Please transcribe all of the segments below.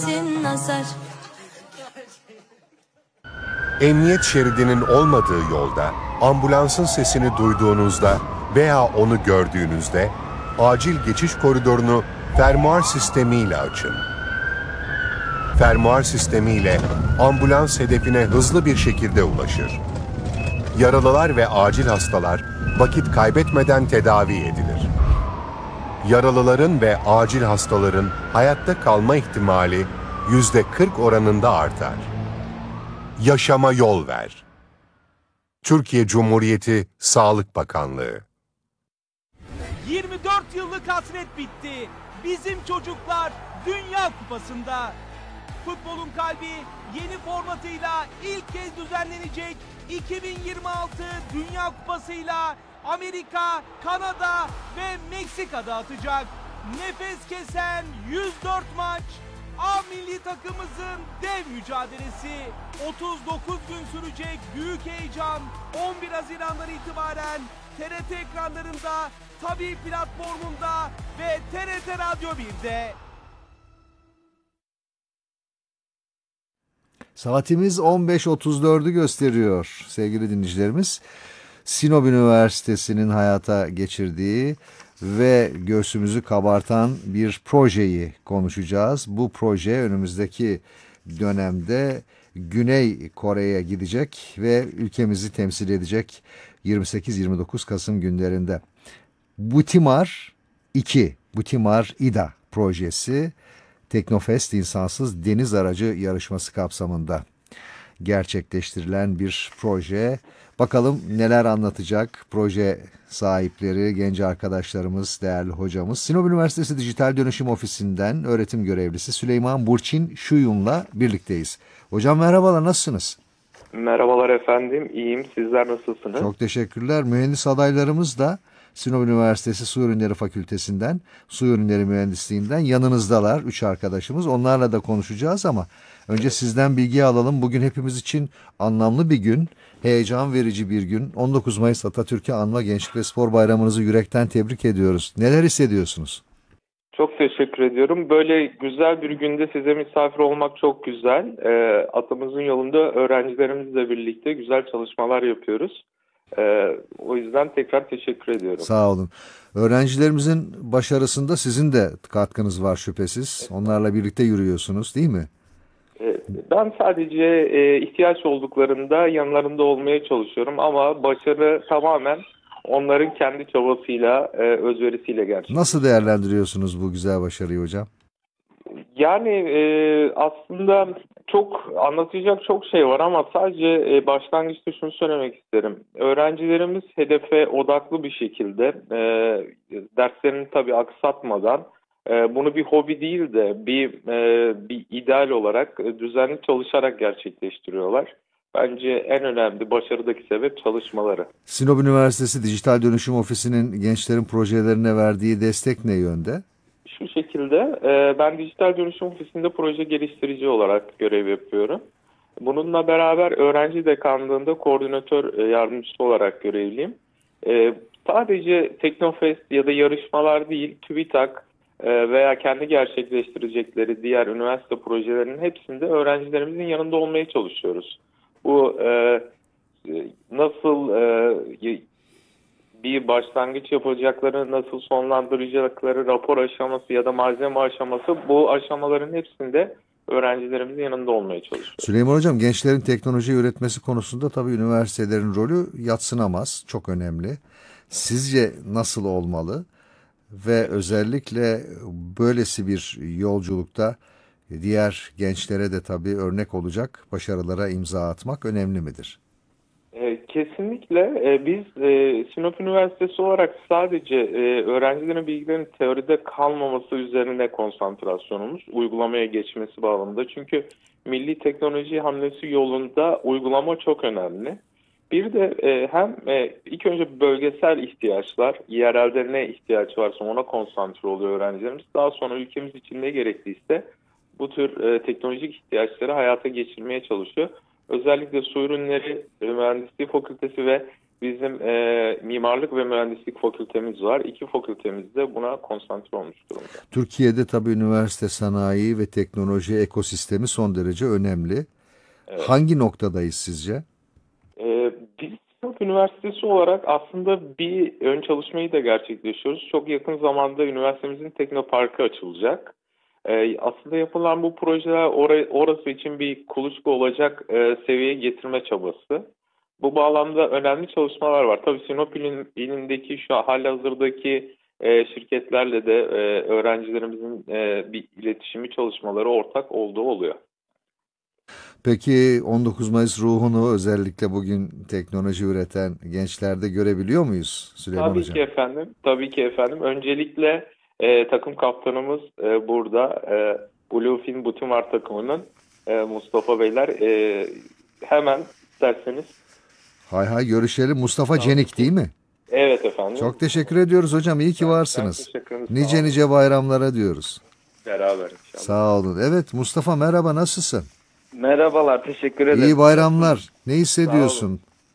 nazar. Emniyet şeridinin olmadığı yolda ambulansın sesini duyduğunuzda veya onu gördüğünüzde acil geçiş koridorunu fermuar sistemiyle açın. Fermuar sistemiyle ambulans hedefine hızlı bir şekilde ulaşır. Yaralılar ve acil hastalar vakit kaybetmeden tedavi edilir. Yaralıların ve acil hastaların hayatta kalma ihtimali %40 oranında artar. Yaşama yol ver. Türkiye Cumhuriyeti Sağlık Bakanlığı. 24 yıllık hasret bitti. Bizim çocuklar Dünya Kupası'nda. Futbolun kalbi yeni formatıyla ilk kez düzenlenecek 2026 Dünya Kupası'yla Amerika, Kanada ve Meksika'da atacak. Nefes kesen 104 maç. A milli takımımızın dev mücadelesi. 39 gün sürecek büyük heyecan 11 Haziran'dan itibaren TRT ekranlarında, Tabii platformunda ve TRT Radyo 1'de. Saatimiz 15.34'ü gösteriyor sevgili dinleyicilerimiz. Sinop Üniversitesi'nin hayata geçirdiği ve göğsümüzü kabartan bir projeyi konuşacağız. Bu proje önümüzdeki dönemde Güney Kore'ye gidecek ve ülkemizi temsil edecek 28-29 Kasım günlerinde. Butimar 2, Butimar İDA projesi Teknofest İnsansız Deniz Aracı yarışması kapsamında gerçekleştirilen bir proje. Bakalım neler anlatacak proje sahipleri, genç arkadaşlarımız, değerli hocamız. Sinop Üniversitesi Dijital Dönüşüm Ofisi'nden öğretim görevlisi Süleyman Burçin Şuyun'la birlikteyiz. Hocam merhabalar, nasılsınız? Merhabalar efendim, iyiyim. Sizler nasılsınız? Çok teşekkürler. Mühendis adaylarımız da Sinop Üniversitesi Su Ürünleri Fakültesinden, Su Ürünleri Mühendisliğinden yanınızdalar. 3 arkadaşımız. Onlarla da konuşacağız ama önce sizden bilgi alalım. Bugün hepimiz için anlamlı bir gün, heyecan verici bir gün. 19 Mayıs Atatürk'ü anma Gençlik ve Spor Bayramınızı yürekten tebrik ediyoruz. Neler hissediyorsunuz? Çok teşekkür ediyorum. Böyle güzel bir günde size misafir olmak çok güzel. Atamızın yolunda öğrencilerimizle birlikte güzel çalışmalar yapıyoruz. O yüzden tekrar teşekkür ediyorum. Sağ olun. Öğrencilerimizin başarısında sizin de katkınız var şüphesiz. Onlarla birlikte yürüyorsunuz, değil mi? Ben sadece ihtiyaç olduklarında yanlarında olmaya çalışıyorum ama başarı tamamen onların kendi çabasıyla, özverisiyle gerçekleşiyor. Nasıl değerlendiriyorsunuz bu güzel başarıyı hocam? Yani aslında çok anlatacak çok şey var ama sadece başlangıçta şunu söylemek isterim. Öğrencilerimiz hedefe odaklı bir şekilde derslerini tabii aksatmadan bunu bir hobi değil de bir ideal olarak düzenli çalışarak gerçekleştiriyorlar. Bence en önemli başarıdaki sebep çalışmaları. Sinop Üniversitesi Dijital Dönüşüm Ofisi'nin gençlerin projelerine verdiği destek ne yönde? Şu şekilde ben Dijital Dönüşüm Ofisi'nde proje geliştirici olarak görev yapıyorum. Bununla beraber öğrenci dekanlığında koordinatör yardımcısı olarak görevliyim. Sadece Teknofest ya da yarışmalar değil, TÜBİTAK veya kendi gerçekleştirecekleri diğer üniversite projelerinin hepsinde öğrencilerimizin yanında olmaya çalışıyoruz. Bu nasıl bir başlangıç yapacakları, nasıl sonlandıracakları, rapor aşaması ya da malzeme aşaması, bu aşamaların hepsinde öğrencilerimizin yanında olmaya çalışıyoruz. Süleyman Hocam, gençlerin teknoloji üretmesi konusunda tabii üniversitelerin rolü yadsınamaz, çok önemli. Sizce nasıl olmalı ve özellikle böylesi bir yolculukta diğer gençlere de tabii örnek olacak başarılara imza atmak önemli midir? Kesinlikle. Biz Sinop Üniversitesi olarak sadece öğrencilerin bilgilerinin teoride kalmaması üzerine konsantrasyonumuz, uygulamaya geçmesi bağlamında. Çünkü milli teknoloji hamlesi yolunda uygulama çok önemli. Bir de hem ilk önce bölgesel ihtiyaçlar, yerelde ne ihtiyaç varsa ona konsantre oluyor öğrencilerimiz. Daha sonra ülkemiz için ne gerekliyse bu tür teknolojik ihtiyaçları hayata geçirmeye çalışıyor. Özellikle Su Ürünleri Mühendisliği Fakültesi ve bizim mimarlık ve mühendislik fakültemiz var. İki fakültemiz de buna konsantre olmuş durumda. Türkiye'de tabii üniversite sanayi ve teknoloji ekosistemi son derece önemli. Evet. Hangi noktadayız sizce? Biz Sinop Üniversitesi olarak aslında bir ön çalışmayı da gerçekleştiriyoruz. Çok yakın zamanda üniversitemizin teknoparkı açılacak. Aslında yapılan bu projeler orası için bir kuluçka olacak seviyeye getirme çabası. Bu bağlamda önemli çalışmalar var. Tabii Sinop ilindeki şu halihazırdaki şirketlerle de öğrencilerimizin bir iletişimi çalışmaları ortak olduğu oluyor. Peki 19 Mayıs ruhunu özellikle bugün teknoloji üreten gençlerde görebiliyor muyuz Süleyman Tabii Hocam? ki efendim. Tabii ki efendim. Öncelikle takım kaptanımız burada. Bluefin Butimar takımının Mustafa Beyler. Hemen isterseniz. Hay hay görüşelim. Mustafa Cenik değil mi? Evet efendim. Çok teşekkür ediyoruz hocam. İyi ki varsınız. teşekkür ederim. Sağ Nice olun. nice bayramlara diyoruz. Beraber inşallah. Sağ olun. Evet Mustafa merhaba nasılsın? Merhabalar, teşekkür ederim. İyi bayramlar. Ne hissediyorsun?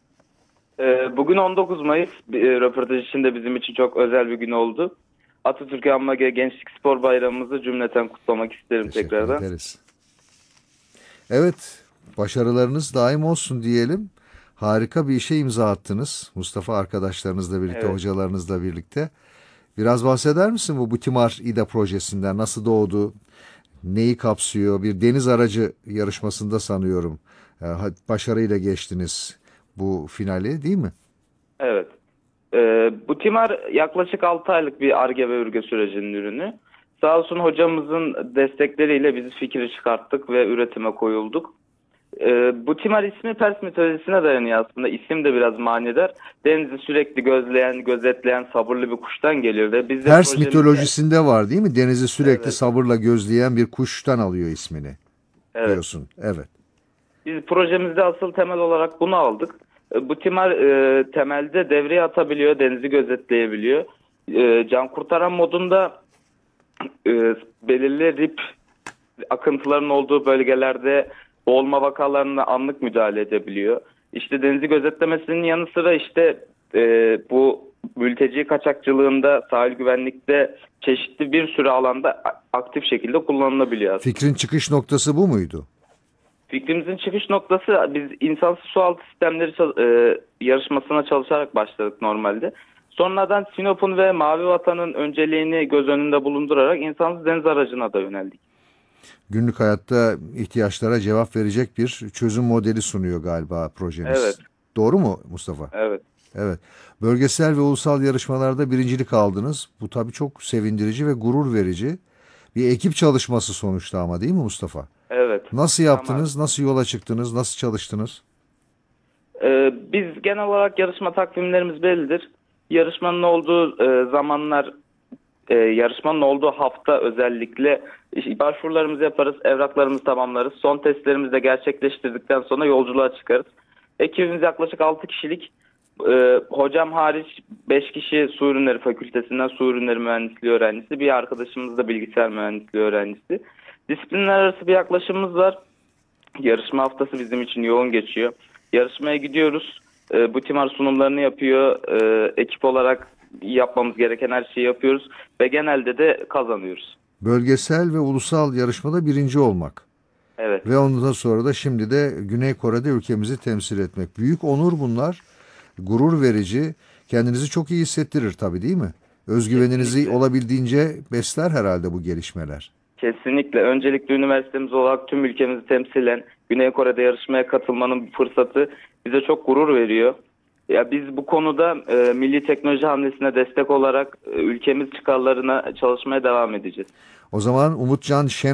Bugün 19 Mayıs röportaj için de bizim için çok özel bir gün oldu. Atatürk Anma Gençlik Spor Bayramımızı cümleten kutlamak isterim Teşekkür tekrardan. ederiz. Evet, başarılarınız daim olsun diyelim. Harika bir işe imza attınız. Mustafa arkadaşlarınızla birlikte, Evet. hocalarınızla birlikte. Biraz bahseder misin bu Butimar İDA projesinden? Nasıl doğdu? Neyi kapsıyor? Bir deniz aracı yarışmasında sanıyorum. Başarıyla geçtiniz bu finali değil mi? Evet. Bu timar yaklaşık 6 aylık bir Ar-Ge ve Ürge sürecinin ürünü. Sağ olsun hocamızın destekleriyle biz fikri çıkarttık ve üretime koyulduk. Bu timar ismi Pers mitolojisine dayanıyor aslında. İsim de biraz manidar. Denizi sürekli gözleyen, gözetleyen sabırlı bir kuştan geliyor ve biz de Pers projemizde- mitolojisinde var değil mi? Denizi sürekli Evet. sabırla gözleyen bir kuştan alıyor ismini Evet. diyorsun. Evet. Biz projemizde asıl temel olarak bunu aldık. Bu timar temelde devreye atabiliyor, denizi gözetleyebiliyor. Can kurtaran modunda belirli rip akıntıların olduğu bölgelerde boğulma vakalarına anlık müdahale edebiliyor. İşte denizi gözetlemesinin yanı sıra işte bu mülteci kaçakçılığında, sahil güvenlikte çeşitli bir sürü alanda aktif şekilde kullanılabiliyor aslında. Fikrin çıkış noktası bu muydu? Fikrimizin çıkış noktası biz insansız sualtı sistemleri yarışmasına çalışarak başladık normalde. Sonradan Sinop'un ve Mavi Vatan'ın önceliğini göz önünde bulundurarak insansız deniz aracına da yöneldik. Günlük hayatta ihtiyaçlara cevap verecek bir çözüm modeli sunuyor galiba projeniz. Evet. Doğru mu Mustafa? Evet. Evet. Bölgesel ve ulusal yarışmalarda birincilik aldınız. Bu tabii çok sevindirici ve gurur verici. Bir ekip çalışması sonuçta ama değil mi Mustafa? Evet. Nasıl yaptınız? Nasıl yola çıktınız? Nasıl çalıştınız? Biz genel olarak yarışma takvimlerimiz bellidir. Yarışmanın olduğu zamanlar, yarışmanın olduğu hafta özellikle başvurularımızı yaparız, evraklarımızı tamamlarız. Son testlerimizi de gerçekleştirdikten sonra yolculuğa çıkarız. Ekibimiz yaklaşık 6 kişilik. Hocam hariç 5 kişi Su Ürünleri Fakültesinden Su Ürünleri Mühendisliği öğrencisi. Bir arkadaşımız da Bilgisayar Mühendisliği öğrencisi. Disiplinler arası bir yaklaşımımız var. Yarışma haftası bizim için yoğun geçiyor. Yarışmaya gidiyoruz. Bu timar sunumlarını yapıyor. Ekip olarak yapmamız gereken her şeyi yapıyoruz. Ve genelde de kazanıyoruz. Bölgesel ve ulusal yarışmada birinci olmak. Evet. Ve ondan sonra da şimdi de Güney Kore'de ülkemizi temsil etmek. Büyük onur bunlar. Gurur verici. Kendinizi çok iyi hissettirir tabii değil mi? Özgüveninizi Kesinlikle. olabildiğince besler herhalde bu gelişmeler. Kesinlikle. Öncelikle üniversitemiz olarak tüm ülkemizi temsilen Güney Kore'de yarışmaya katılmanın fırsatı bize çok gurur veriyor. Ya biz bu konuda milli teknoloji hamlesine destek olarak ülkemiz çıkarlarına çalışmaya devam edeceğiz. O zaman Umutcan